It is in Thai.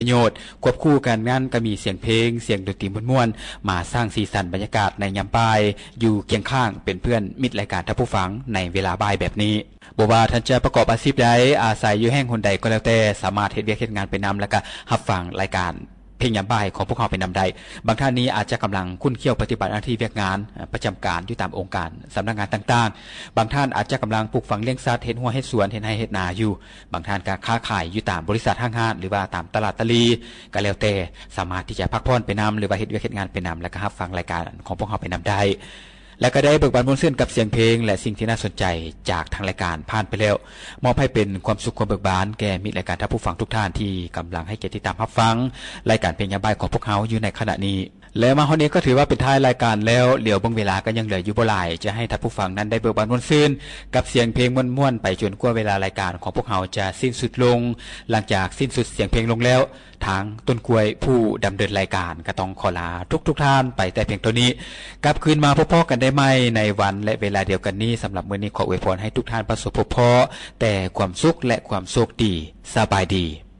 ประโยชน์ควบคู่กันงานก็มีเสียงเพลงเสียงดนตรีม่วนๆมาสร้างสีสันบรรยากาศในยามบ่ายอยู่เคียงข้างเป็นเพื่อนมิตรรายการท่านผู้ฟังในเวลาบ่ายแบบนี้บ่ว่าท่านจะประกอบอาชีพใดอาศัยอยู่แห่งหนใดก็แล้วแต่สามารถเฮ็ดเวียกเฮ็ดงานไปนำแล้วก็รับฟังรายการเพลงยามบ่ายของพวกเขาไปนำได้บางท่านนี้อาจจะกำลังคุ้นเคี่ยวปฏิบัติหน้าที่เวียกงานประจำการอยู่ตามองค์การสำนักงานต่างๆบางท่านอาจจะกำลังปลูกฝังเลี้ยงสัตว์เฮ็ดหัวเฮ็ดสวนเฮ็ดไร่เฮ็ดนาอยู่บางท่านก็ค้าขายอยู่ตามบริษัทห้างๆหรือว่าตามตลาดตะลีก็แล้วแต่สามารถที่จะพักผ่อนไปนำหรือว่าเฮ็ดเวียกเฮ็ดงานไปนำแล้วก็รับฟังรายการของพวกเขาไปนำได้และก็ได้เบิกบานม่วนซื่นกับเสียงเพลงและสิ่งที่น่าสนใจจากทางรายการผ่านไปแล้วมอบให้เป็นความสุขความเบิกบานแก่มิตรรายการท่านผู้ฟังทุกท่านที่กำลังให้เกียรติติดตามรับฟังรายการเพลงยามบ่ายของพวกเขาอยู่ในขณะนี้และมาฮอดนี้ก็ถือว่าเป็นท้ายรายการแล้วเหลียวเบิ่งเวลาก็ยังเหลืออยู่บ่หลายจะให้ท่านผู้ฟังนั้นได้เบิกบานม่วนซื่นกับเสียงเพลงม่วนๆไปจนกว่าเวลารายการของพวกเขาจะสิ้นสุดลงหลังจากสิ้นสุดเสียงเพลงลงแล้วทางต้นกล้วยผู้ดำเนินรายการก็ต้องขอลาทุกท่านไปแต่เพียงเท่านี้กลับคืนมาพบกันได้ใหม่ในวันและเวลาเดียวกันนี้สำหรับมื้อนี้ขออวยพรให้ทุกท่านประสบพบแต่ความสุขและความโชคดีสบายดี